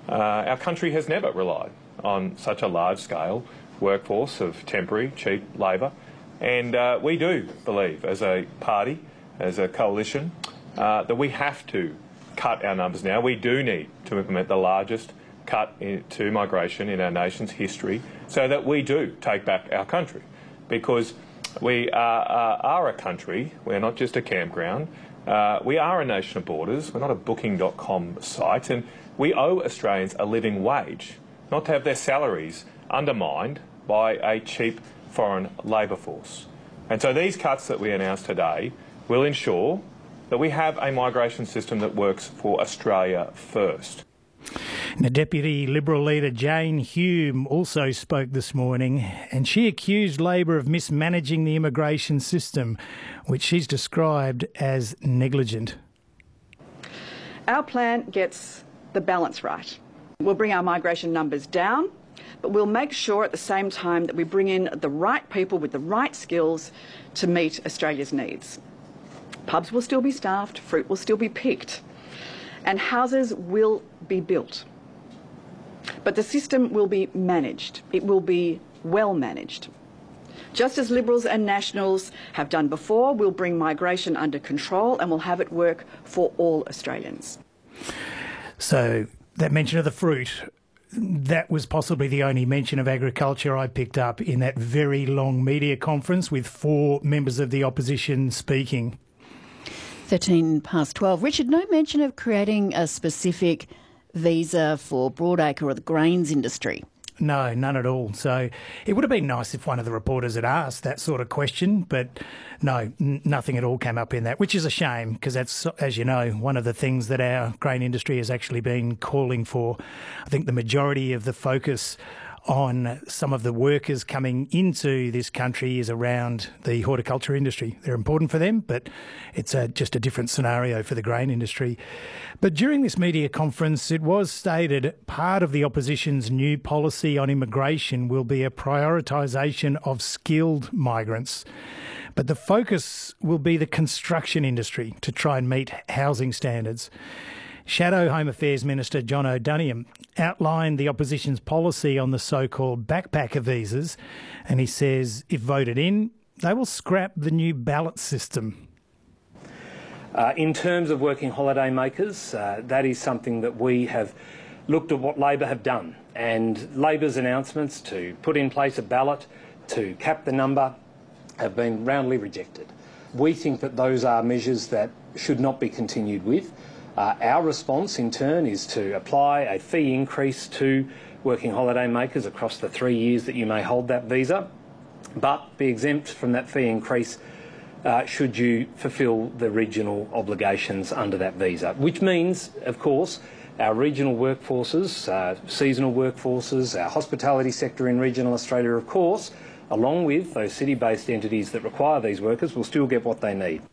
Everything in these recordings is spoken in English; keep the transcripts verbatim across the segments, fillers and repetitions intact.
Uh, our country has never relied on such a large-scale workforce of temporary, cheap labour. And uh, we do believe, as a party, as a coalition, uh, that we have to cut our numbers now. We do need to implement the largest cut in, to migration in our nation's history so that we do take back our country. Because we are, uh, are a country, we're not just a campground, uh, we are a nation of borders, we're not a booking dot com site, and we owe Australians a living wage, not to have their salaries undermined by a cheap foreign labour force. And so these cuts that we announced today will ensure that we have a migration system that works for Australia first. Now, Deputy Liberal leader Jane Hume also spoke this morning, and she accused Labor of mismanaging the immigration system, which she's described as negligent. Our plan gets the balance right. We'll bring our migration numbers down, but we'll make sure at the same time that we bring in the right people with the right skills to meet Australia's needs. Pubs will still be staffed, fruit will still be picked, and houses will be built. But the system will be managed. It will be well managed. Just as Liberals and Nationals have done before, we'll bring migration under control and we'll have it work for all Australians. So that mention of the fruit, that was possibly the only mention of agriculture I picked up in that very long media conference with four members of the opposition speaking. thirteen past twelve. Richard, no mention of creating a specific visa for Broadacre or the grains industry. No, none at all. So it would have been nice if one of the reporters had asked that sort of question, but no, n- nothing at all came up in that, which is a shame because that's, as you know, one of the things that our grain industry has actually been calling for. I think the majority of the focus on some of the workers coming into this country is around the horticulture industry. They're important for them, but it's a, just a different scenario for the grain industry. But during this media conference, it was stated part of the opposition's new policy on immigration will be a prioritisation of skilled migrants. But the focus will be the construction industry to try and meet housing standards. Shadow Home Affairs Minister John O'Doniam outlined the opposition's policy on the so-called backpacker visas, and he says if voted in, they will scrap the new ballot system. Uh, in terms of working holiday makers, uh, that is something that we have looked at what Labor have done, and Labor's announcements to put in place a ballot to cap the number have been roundly rejected. We think that those are measures that should not be continued with. Uh, our response, in turn, is to apply a fee increase to working holiday makers across the three years that you may hold that visa, but be exempt from that fee increase uh, should you fulfil the regional obligations under that visa, which means, of course, our regional workforces, uh, seasonal workforces, our hospitality sector in regional Australia, of course, along with those city-based entities that require these workers, will still get what they need.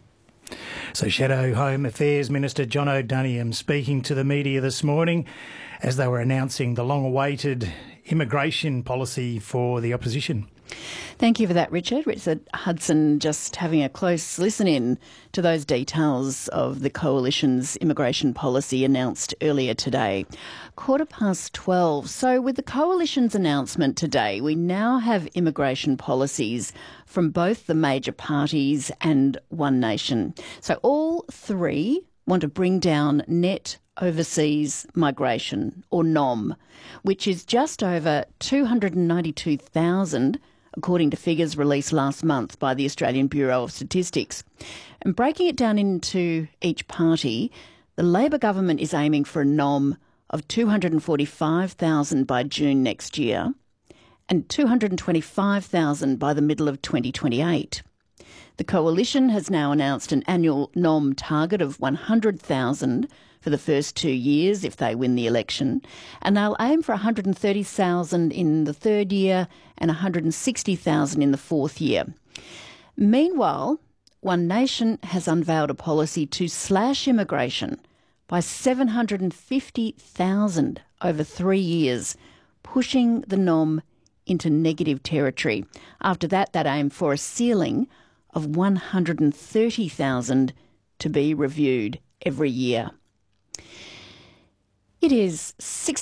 So Shadow Home Affairs Minister John O'Doniam speaking to the media this morning as they were announcing the long-awaited immigration policy for the opposition. Thank you for that, Richard. Richard Hudson just having a close listen in to those details of the Coalition's immigration policy announced earlier today. Quarter past twelve. So with the Coalition's announcement today, we now have immigration policies from both the major parties and One Nation. So all three want to bring down net overseas migration, or N O M, which is just over two hundred ninety-two thousand, according to figures released last month by the Australian Bureau of Statistics. And breaking it down into each party, the Labor government is aiming for a N O M of two hundred forty-five thousand by June next year and two hundred twenty-five thousand by the middle of twenty twenty-eight. The Coalition has now announced an annual N O M target of one hundred thousand for the first two years if they win the election, and they'll aim for one hundred thirty thousand in the third year and one hundred sixty thousand in the fourth year. Meanwhile, One Nation has unveiled a policy to slash immigration by seven hundred fifty thousand over three years, pushing the N O M into negative territory. After that, that aim for a ceiling of one hundred thirty thousand to be reviewed every year. It is six